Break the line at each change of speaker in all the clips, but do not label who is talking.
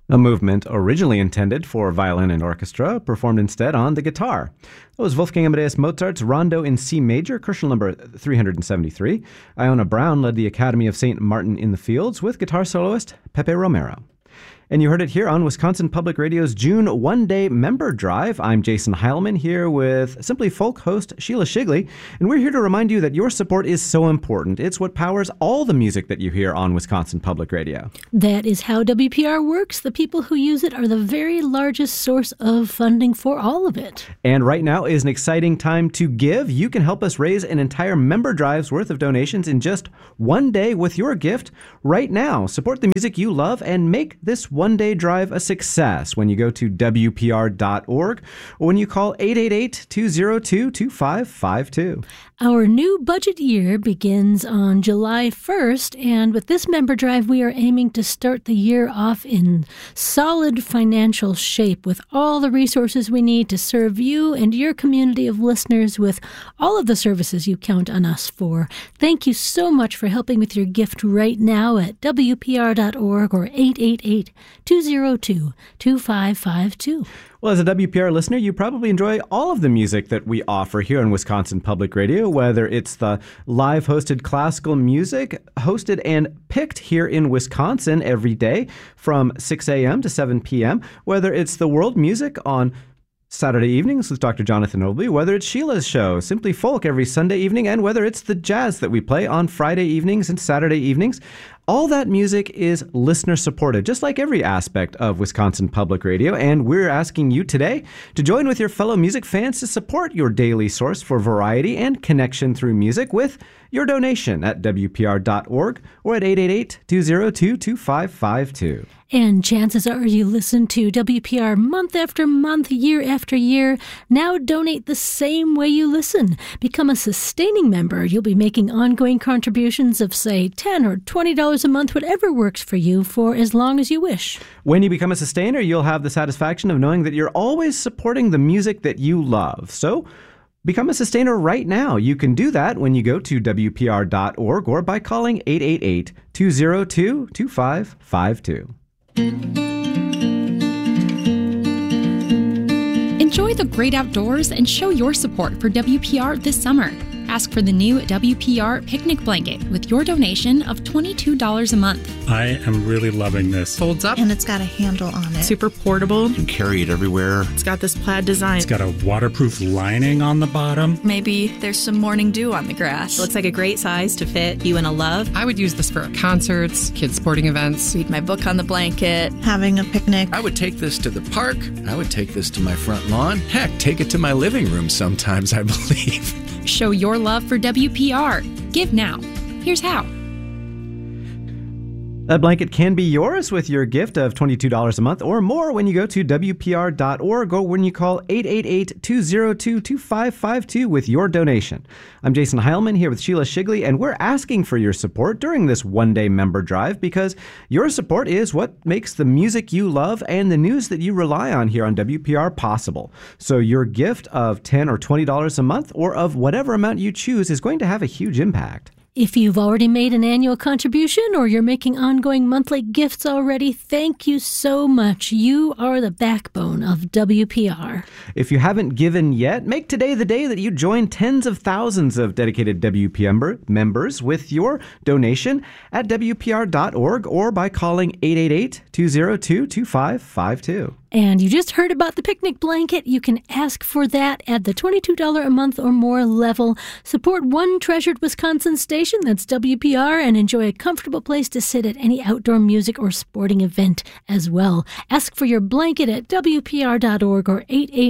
A movement originally intended for violin and orchestra, performed instead on the guitar. That was Wolfgang Amadeus Mozart's Rondo in C major, Crucial number 373. Iona Brown led the Academy of St. Martin in the Fields with guitar soloist Pepe Romero. And you heard it here on Wisconsin Public Radio's June one-day member drive. I'm Jason Heilman here with Simply Folk host Sheila Shigley, and we're here to remind you that your support is so important. It's what powers all the music that you hear on Wisconsin Public Radio.
That is how WPR works. The people who use it are the very largest source of funding for all of it.
And right now is an exciting time to give. You can help us raise an entire member drive's worth of donations in just one day with your gift right now. Support the music you love and make this one-day drive a success when you go to WPR.org or when you call 888-202-2552.
Our new budget year begins on July 1st, and with this member drive, we are aiming to start the year off in solid financial shape with all the resources we need to serve you and your community of listeners with all of the services you count on us for. Thank you so much for helping with your gift right now at WPR.org or 888-202-2552.
Well, as a WPR listener, you probably enjoy all of the music that we offer here on Wisconsin Public Radio, whether it's the live hosted classical music hosted and picked here in Wisconsin every day from 6 a.m. to 7 p.m., whether it's the world music on Saturday evenings with Dr. Jonathan Obley, whether it's Sheila's show, Simply Folk, every Sunday evening, and whether it's the jazz that we play on Friday evenings and Saturday evenings. All that music is listener-supported, just like every aspect of Wisconsin Public Radio, and we're asking you today to join with your fellow music fans to support your daily source for variety and connection through music with your donation at WPR.org or at 888-202-2552.
And chances are you listen to WPR month after month, year after year. Now donate the same way you listen. Become a sustaining member. You'll be making ongoing contributions of, say, $10 or $20 a month, whatever works for you, for as long as you wish.
When you become a sustainer, you'll have the satisfaction of knowing that you're always supporting the music that you love. So become a sustainer right now. You can do that when you go to WPR.org or by calling 888-202-2552.
Enjoy the great outdoors and show your support for WPR this summer. Ask for the new WPR picnic blanket with your donation of $22 a month.
I am really loving this.
Folds up. And it's got a handle on it.
Super portable.
You can carry it everywhere.
It's got this plaid design.
It's got a waterproof lining on the bottom.
Maybe there's some morning dew on the grass.
Looks like a great size to fit you and a love.
I would use this for concerts, kids' sporting events.
Read my book on the blanket.
Having a picnic.
I would take this to the park. I would take this to my front lawn. Heck, take it to my living room sometimes, I believe.
Show your love for WPR. Give now. Here's how.
That blanket can be yours with your gift of $22 a month or more when you go to WPR.org or when you call 888-202-2552 with your donation. I'm Jason Heilman here with Sheila Shigley, and we're asking for your support during this one-day member drive because your support is what makes the music you love and the news that you rely on here on WPR possible. So your gift of $10 or $20 a month or of whatever amount you choose is going to have a huge impact.
If you've already made an annual contribution or you're making ongoing monthly gifts already, thank you so much. You are the backbone of WPR.
If you haven't given yet, make today the day that you join tens of thousands of dedicated WPR members with your donation at WPR.org or by calling 888-202-2552.
And you just heard about the picnic blanket. You can ask for that at the $22 a month or more level. Support one treasured Wisconsin station, that's WPR, and enjoy a comfortable place to sit at any outdoor music or sporting event as well. Ask for your blanket at WPR.org or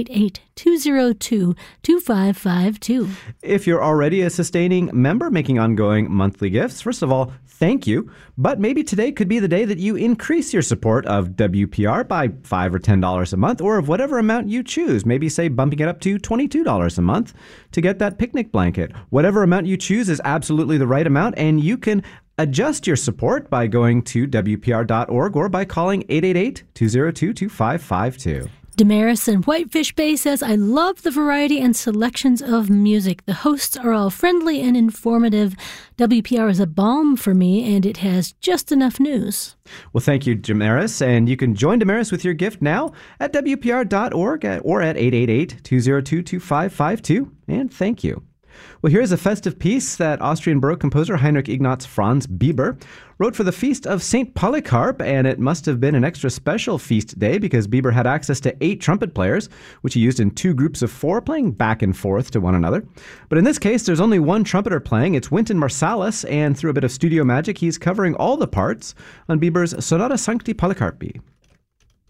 888-202-2552.
If you're already a sustaining member making ongoing monthly gifts, first of all, thank you. But maybe today could be the day that you increase your support of WPR by $5 or $10 a month, or of whatever amount you choose. Maybe say bumping it up to $22 a month to get that picnic blanket. Whatever amount you choose is absolutely the right amount, and you can adjust your support by going to WPR.org or by calling 888-202-2552.
Damaris in Whitefish Bay says, I love the variety and selections of music. The hosts are all friendly and informative. WPR is a balm for me, and it has just enough news.
Well, thank you, Damaris. And you can join Damaris with your gift now at WPR.org or at 888-202-2552. And thank you. Well, here's a festive piece that Austrian Baroque composer Heinrich Ignaz Franz Bieber wrote for the feast of St. Polycarp, and it must have been an extra special feast day because Bieber had access to 8 trumpet players, which he used in 2 groups of 4, playing back and forth to one another. But in this case, there's only one trumpeter playing. It's Wynton Marsalis, and through a bit of studio magic, he's covering all the parts on Bieber's Sonata Sancti Polycarpi.